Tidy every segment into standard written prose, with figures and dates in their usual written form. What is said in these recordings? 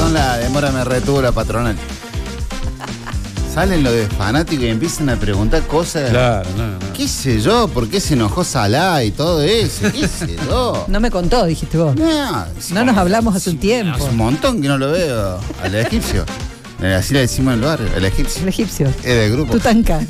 Perdón la demora, me retuvo la patronal. Salen los de fanáticos y empiezan a preguntar cosas. Claro, no. ¿Qué sé yo? ¿Por qué se enojó Salah y todo eso? ¿Qué sé yo? No me contó, dijiste vos. No nos hablamos hace un tiempo. Hace un montón que no lo veo al egipcio. Así le decimos en el barrio, el egipcio. El egipcio. Es del grupo. Tutanka.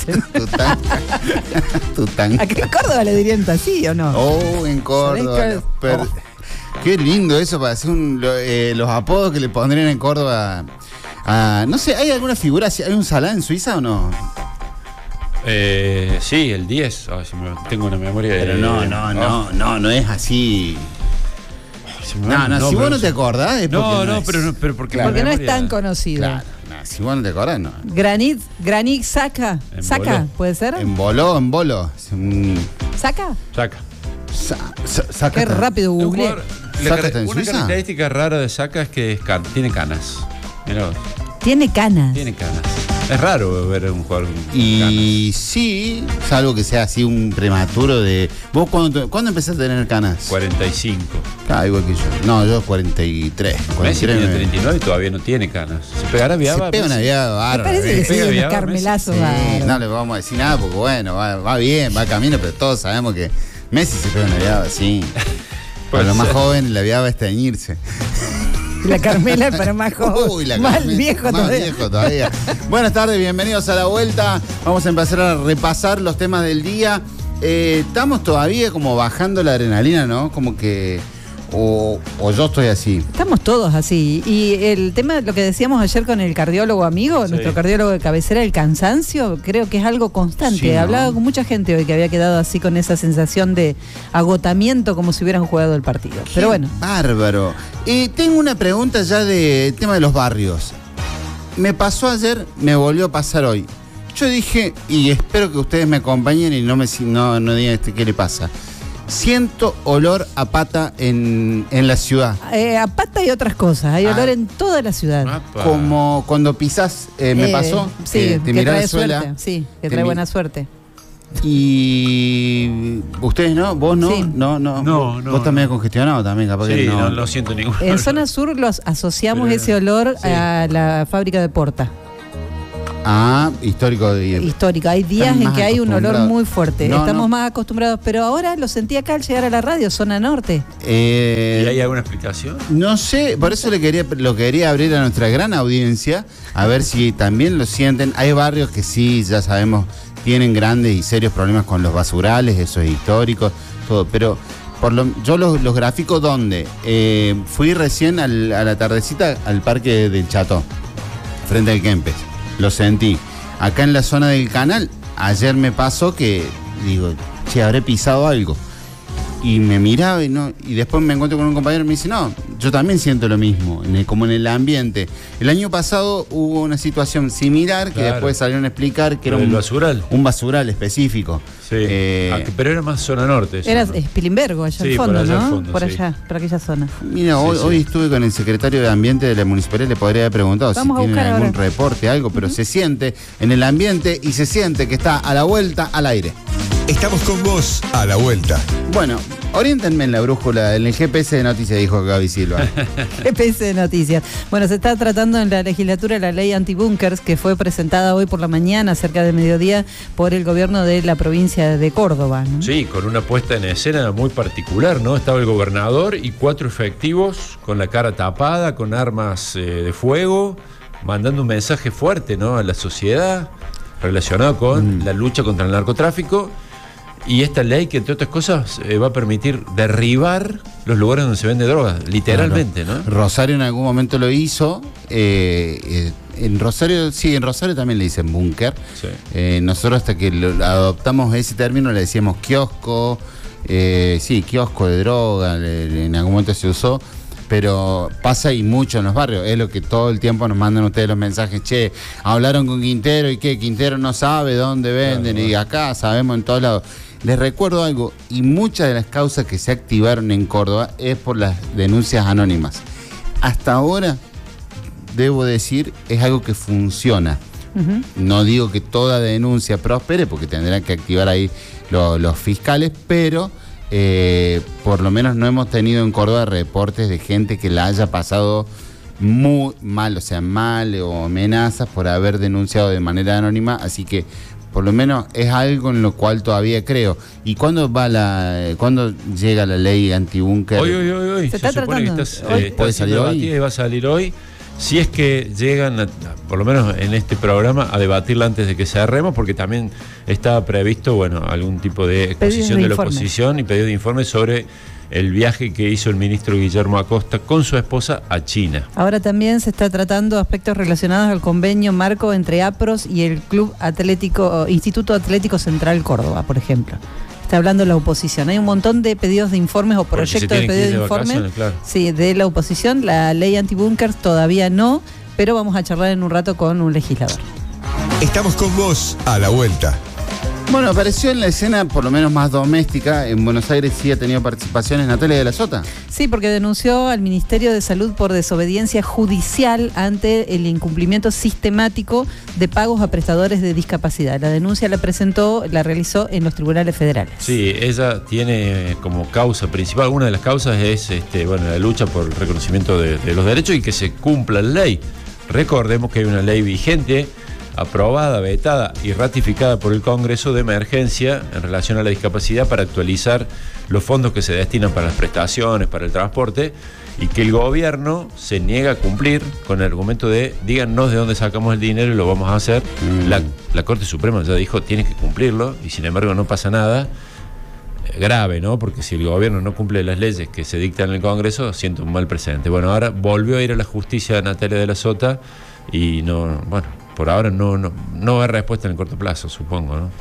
Tutanka. ¿Aquí en Córdoba le dirían así o no? Oh, en Córdoba. Qué lindo eso para hacer los apodos que le pondrían en Córdoba. No sé, ¿hay alguna figura? ¿Hay un Salah en Suiza o no? Sí, el 10. Tengo una memoria de. Pero no es así. Si vos no te acordás es porque pero porque no es tan conocido. Claro, si vos no te acordás, no. Granit Xhaka. ¿Xhaka? ¿Puede ser? En bolo. ¿Xhaka? Xhaka. Qué rápido googleé. Una característica rara de Xhaka es que tiene canas. Mirá. ¿Tiene canas? Tiene canas. Es raro ver a un jugador con canas. Sí, salvo que sea así un prematuro de... ¿Vos cuándo empezaste a tener canas? 45. Ah, igual que yo. No, yo 43. Messi tiene 39 y todavía no tiene canas. ¿Se pegará viaba? Se pega una viaba bárbara. Me parece que sí, un carmelazo. No le vamos a decir nada porque bueno, va bien, va camino, pero todos sabemos que Messi se pega una viaba, sí. Para los más jóvenes la viaba es teñirse. La Carmela para más joven. Más viejo todavía. Buenas tardes, bienvenidos a La Vuelta. Vamos a empezar a repasar los temas del día. Estamos todavía como bajando la adrenalina, ¿no? Como que... O yo estoy así. Estamos todos así. Y el tema, lo que decíamos ayer con el cardiólogo amigo, nuestro cardiólogo de cabecera, el cansancio, creo que es algo constante. Sí, ¿no? Hablaba con mucha gente hoy que había quedado así con esa sensación de agotamiento como si hubieran jugado el partido. Pero bueno. Bárbaro. Tengo una pregunta ya del tema de los barrios. Me pasó ayer, me volvió a pasar hoy. Yo dije, y espero que ustedes me acompañen y no digan qué le pasa. Siento olor a pata en la ciudad. A pata y otras cosas. Hay olor en toda la ciudad. Mapa. Como cuando pisás, me pasó. Sí, te que trae suela, suerte. Sí, que trae buena suerte. Y ustedes no, vos no, Sí. No. Vos estás medio congestionado también, capaz que no. No siento ninguno. En zona sur los asociamos ese olor a la fábrica de Porta. Histórico. Histórica. Hay días en que hay un olor muy fuerte. Estamos más acostumbrados, pero ahora lo sentí acá al llegar a la radio, zona norte. ¿Y hay alguna explicación? No sé, por eso lo quería abrir a nuestra gran audiencia, a ver si también lo sienten. Hay barrios que sí, ya sabemos, tienen grandes y serios problemas con los basurales, eso es histórico, todo, pero yo los gráficos donde fui recién a la tardecita al parque del Chato, frente al Kempes. Lo sentí. Acá en la zona del canal, ayer me pasó que, digo, habré pisado algo. Y me miraba y después me encuentro con un compañero y me dice, no, yo también siento lo mismo, como en el ambiente. El año pasado hubo una situación similar que después salieron a explicar que era un basural específico. Sí. Pero era más zona norte. Era Spilimbergo, allá al fondo, ¿no? Por allá, por aquella zona. Mira, hoy estuve con el secretario de Ambiente de la Municipalidad, le podría haber preguntado si tienen algún reporte, algo, pero se siente en el ambiente y se siente que está a la vuelta al aire. Estamos con vos a la vuelta. Bueno, oriéntenme en la brújula, en el GPS de noticias, dijo Gaby Silva. GPS de noticias. Bueno, se está tratando en la legislatura la ley antibúnkers que fue presentada hoy por la mañana, cerca de mediodía, por el gobierno de la provincia de Córdoba, ¿no? Sí, con una puesta en escena muy particular, ¿no? Estaba el gobernador y 4 efectivos con la cara tapada, con armas de fuego, mandando un mensaje fuerte, ¿no?, a la sociedad relacionado con la lucha contra el narcotráfico. Y esta ley que, entre otras cosas, va a permitir derribar los lugares donde se vende drogas, literalmente, ¿no? Rosario en algún momento lo hizo. En Rosario también le dicen búnker. Sí. Nosotros hasta que adoptamos ese término le decíamos kiosco. Kiosco de droga, en algún momento se usó. Pero pasa y mucho en los barrios. Es lo que todo el tiempo nos mandan ustedes los mensajes. Che, hablaron con Quintero y que Quintero no sabe dónde venden. Claro. Y acá sabemos en todos lados. Les recuerdo algo, y muchas de las causas que se activaron en Córdoba es por las denuncias anónimas. Hasta ahora, debo decir, es algo que funciona. Uh-huh. No digo que toda denuncia prospere, porque tendrán que activar ahí los fiscales, pero por lo menos no hemos tenido en Córdoba reportes de gente que la haya pasado muy mal, o sea, mal o amenazas por haber denunciado de manera anónima, así que por lo menos es algo en lo cual todavía creo. ¿Y cuándo llega la ley antibúnker? Hoy. Se está supone tratando. que ¿Puede salir hoy? Va a salir hoy. Si es que llegan, por lo menos en este programa, a debatirla antes de que cerremos, porque también estaba previsto, bueno, algún tipo de exposición de la oposición y pedido de informe sobre el viaje que hizo el ministro Guillermo Acosta con su esposa a China. Ahora también se está tratando aspectos relacionados al convenio marco entre APROS y el Instituto Atlético Central Córdoba, por ejemplo. Está hablando la oposición. Hay un montón de pedidos de informes o proyectos de pedidos de informes. Claro. Sí, de la oposición. La ley antibúnkers todavía no, pero vamos a charlar en un rato con un legislador. Estamos con vos a la vuelta. Bueno, apareció en la escena por lo menos más doméstica. En Buenos Aires sí ha tenido participaciones Natalia de la Sota. Sí, porque denunció al Ministerio de Salud por desobediencia judicial ante el incumplimiento sistemático de pagos a prestadores de discapacidad. La denuncia la realizó en los tribunales federales. Sí, ella tiene como causa principal, una de las causas es la lucha por el reconocimiento de los derechos y que se cumpla la ley. Recordemos que hay una ley vigente, aprobada, vetada y ratificada por el Congreso de emergencia en relación a la discapacidad para actualizar los fondos que se destinan para las prestaciones, para el transporte, y que el gobierno se niega a cumplir con el argumento de díganos de dónde sacamos el dinero y lo vamos a hacer. La Corte Suprema ya dijo tiene que cumplirlo y sin embargo no pasa nada. Grave, ¿no? Porque si el gobierno no cumple las leyes que se dictan en el Congreso, siente un mal precedente. Bueno, ahora volvió a ir a la justicia Natalia de la Sota y por ahora no hay respuesta en el corto plazo, supongo, ¿no?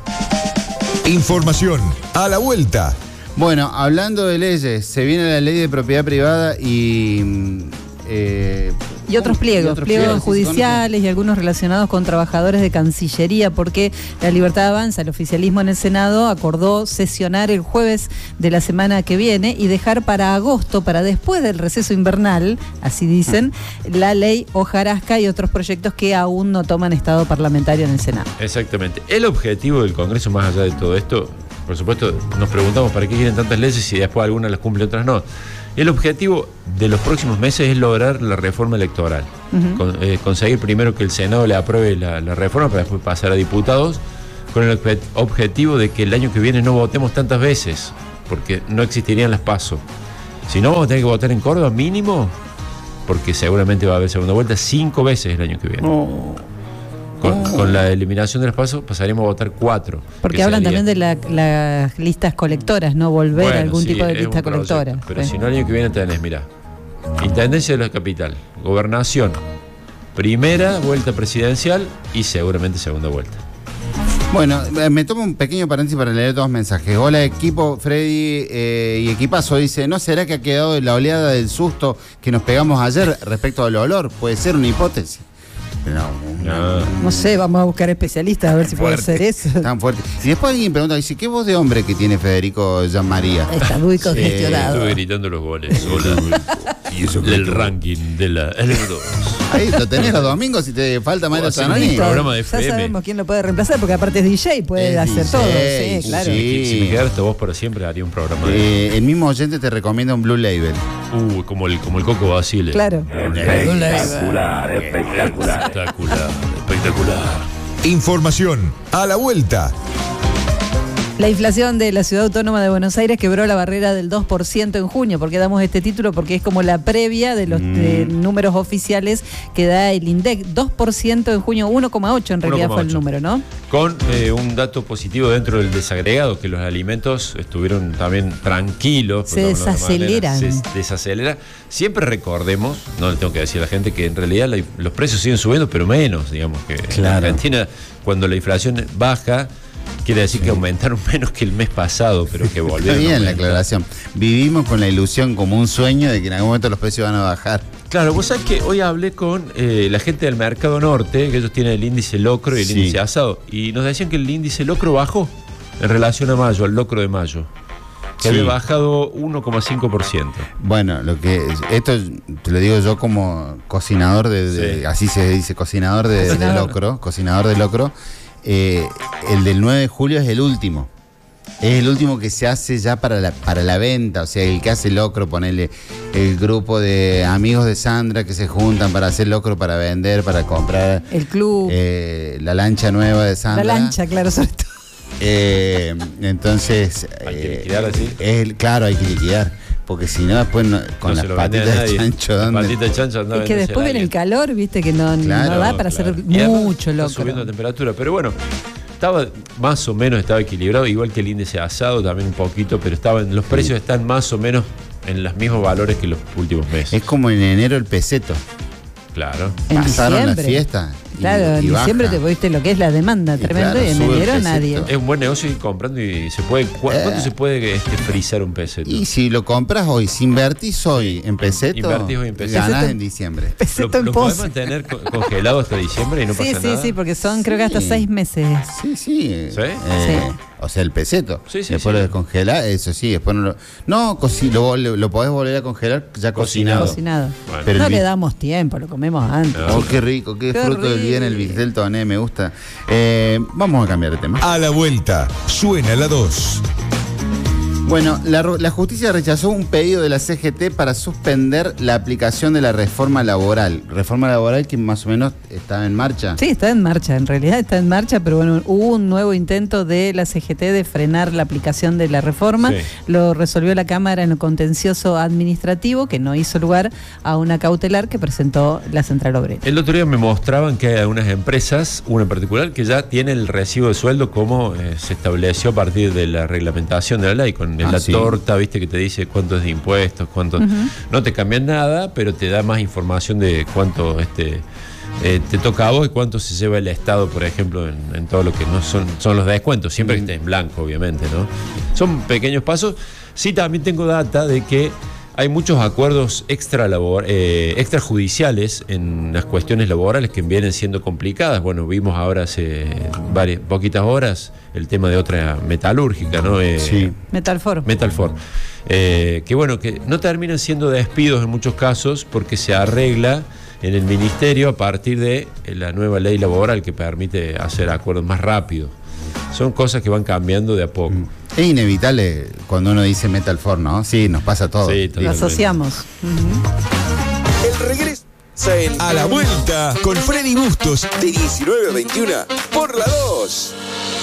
Información a la vuelta. Bueno, hablando de leyes, se viene la ley de propiedad privada y otros pliegos judiciales y algunos relacionados con trabajadores de Cancillería, porque La Libertad Avanza, el oficialismo en el Senado, acordó sesionar el jueves de la semana que viene y dejar para agosto, para después del receso invernal, así dicen, la ley hojarasca y otros proyectos que aún no toman estado parlamentario en el Senado. Exactamente. El objetivo del Congreso, más allá de todo esto, por supuesto, nos preguntamos para qué quieren tantas leyes y después algunas las cumplen, otras no. El objetivo de los próximos meses es lograr la reforma electoral. Conseguir primero que el Senado le apruebe la reforma para después pasar a diputados, con el objetivo de que el año que viene no votemos tantas veces, porque no existirían las PASO. Si no, vamos a tener que votar en Córdoba mínimo, porque seguramente va a haber segunda vuelta 5 veces el año que viene. Con la eliminación de las PASO pasaremos a votar 4. Porque hablan también de las listas colectoras, ¿no? Volver a algún tipo de lista colectora. Pero si no, el año que viene tenés, mirá, Intendencia de la Capital, Gobernación, primera vuelta presidencial y seguramente segunda vuelta. Bueno, me tomo un pequeño paréntesis para leer 2 mensajes. Hola equipo, Freddy y equipazo, dice, ¿no será que ha quedado la oleada del susto que nos pegamos ayer respecto al olor? Puede ser una hipótesis. No sé, vamos a buscar especialistas a ver si puede ser eso. Tan fuerte. Y después alguien pregunta, dice, ¿qué voz de hombre que tiene Federico Gianmaría? Está muy congestionado. Estuve gritando los goles. Hola. Del ranking de la L2. Ahí lo tenés los domingos si te falta Mayra Zanoni. Programa de Ya FM. sabemos quién lo puede reemplazar, porque aparte es DJ, puede hacer todo. Sí, claro. Si me quedara esta voz para siempre, haría un programa el mismo oyente te recomienda un Blue Label. Como el Coco Basile. Claro. Espectacular. Información a la vuelta. La inflación de la Ciudad Autónoma de Buenos Aires quebró la barrera del 2% en junio. ¿Por qué damos este título? Porque es como la previa de los números oficiales que da el INDEC. 2% en junio, 1,8 en realidad 1,8. Fue el número, ¿no? Con un dato positivo dentro del desagregado, que los alimentos estuvieron también tranquilos. Se desaceleran. Se desacelera. Siempre recordemos, no le tengo que decir a la gente, que en realidad los precios siguen subiendo, pero menos, digamos, que en Argentina, cuando la inflación baja, quiere decir que aumentaron menos que el mes pasado, pero que volvieron. Está bien la aclaración. Vivimos con la ilusión como un sueño de que en algún momento los precios van a bajar. Claro, vos sabés que hoy hablé con la gente del Mercado Norte, que ellos tienen el índice locro y el índice asado, y nos decían que el índice locro bajó en relación a mayo, al locro de mayo. Que había bajado 1,5%. Bueno, esto te lo digo yo como cocinador así se dice, cocinador de locro. El del 9 de julio es el último. Es el último que se hace ya para la venta, o sea, el que hace locro, ponele el grupo de amigos de Sandra que se juntan para hacer locro, para vender, para comprar. El club. La lancha nueva de Sandra. La lancha, claro, sobre todo. Entonces. Hay que liquidar así. Claro, hay que liquidar. Porque si no, después con las patitas de chancho. Las patitas de chancho es que después viene el calor, viste, que no da para hacer mucho locro. Está subiendo la temperatura, pero bueno. Estaba más o menos equilibrado, igual que el índice asado también un poquito, pero los precios están más o menos en los mismos valores que los últimos meses. Es como en enero el peseto. Claro. Pasaron las fiestas. Claro, en diciembre te viste lo que es la demanda tremenda, y en enero nadie. Es un buen negocio ir comprando y se puede. ¿Cuánto se puede frizar un peseto? Y si lo compras hoy, si invertís hoy en peseto, ganás en diciembre. ¿Lo podemos mantener congelado hasta diciembre y no pasa nada? Sí, porque son creo que hasta 6 meses. Sí. O sea, el peseto. Después lo descongelás, eso sí, después no lo podés volver a congelar ya cocinado. Bueno. Pero no le damos tiempo, lo comemos antes. Oh, qué rico, qué fruto del bien el bif del toné, me gusta. Vamos a cambiar de tema. A la vuelta, suena la 2. Bueno, la justicia rechazó un pedido de la CGT para suspender la aplicación de la reforma laboral. Reforma laboral que más o menos estaba en marcha. Sí, está en marcha, en realidad está en marcha, pero bueno, hubo un nuevo intento de la CGT de frenar la aplicación de la reforma. Sí. Lo resolvió la Cámara en el contencioso administrativo, que no hizo lugar a una cautelar que presentó la Central Obrera. El otro día me mostraban que hay algunas empresas, una en particular, que ya tiene el recibo de sueldo como se estableció a partir de la reglamentación de la ley, con la torta, viste, que te dice cuánto es de impuestos, cuánto. No te cambian nada, pero te da más información de cuánto te toca a vos y cuánto se lleva el Estado, por ejemplo, en todo lo que no son los descuentos, siempre que esté en blanco, obviamente, ¿no? Son pequeños pasos. Sí, también tengo data de que hay muchos acuerdos extrajudiciales en las cuestiones laborales que vienen siendo complicadas. Bueno, vimos ahora hace poquitas horas el tema de otra metalúrgica, ¿no? Metalfor. Que bueno, que no terminan siendo despidos en muchos casos porque se arregla en el ministerio a partir de la nueva ley laboral que permite hacer acuerdos más rápido. Son cosas que van cambiando de a poco. Es inevitable cuando uno dice Metalfor, ¿no? Sí, nos pasa todo. Sí, lo asociamos. El regreso en A la Vuelta con Freddy Bustos de 19 a 21 por la 2.